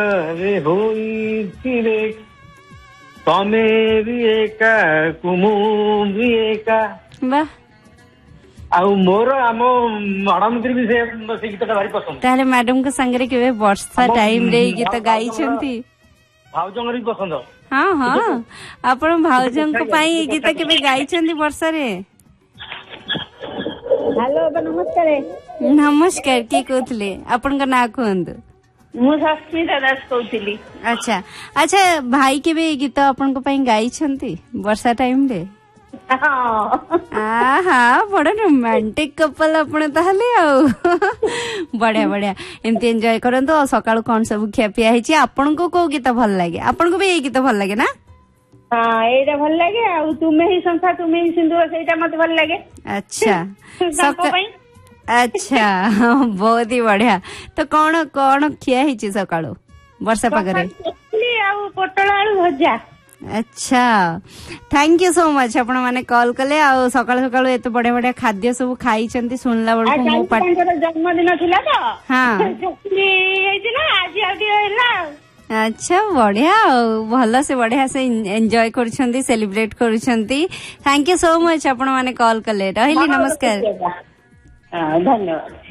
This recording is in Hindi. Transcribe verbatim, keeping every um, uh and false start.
रे होइथिरे तमे भी एका कुमु भी एका वाह आउ मोर आम मैडम भी से से गीत भारी पसंद ताले मैडम को संगे केबे वर्षा टाइम रे गीत गाई छंती भाउजंगर भी पसंद हाँ हाँ आपण भाउजंग को पाई गीत केबे गाई छंती वर्षा रे हेलो नमस्कार नमस्कार के कहतले आपण का ना कहंतु मु सस्मिता दास कहतली अच्छा अच्छा भाई केबे गीत आपण को पाई गाई छंती वर्षा टाइम रे हाँ बड़ा रोमांटिक कपल आपण ताहले आउ बढ़िया बढ़िया एमती एंजॉय करंतु और सकाळु कोन सब खियापिया हिची आपण को को गीत भल लागे आपण को भी ए गीत भल लागे ना हाँ एटा भल लागे आ तुमे ही संसा तुमे ही सिंदूर सेटा मत भल लागे अच्छा सका अच्छा बहुत ही बढ़िया तो कौन कौन खिया हिची सकाळु वर्षा पगरे आ पोटल आलू भजा अच्छा थैंक यू सो मच आपण माने कॉल कले आ सकाळ सकाळ एत बडे बडे खाद्य सब खाई चंती सुनला बड को मो पाट जन्मदिन थिला तो हां हेतिला आज आउडी होला अच्छा बढ़िया भल से बढ़िया से enjoy करछंती celebrate करछंती thank you so much आपण माने कॉल कले रहिली नमस्कार धन्यवाद।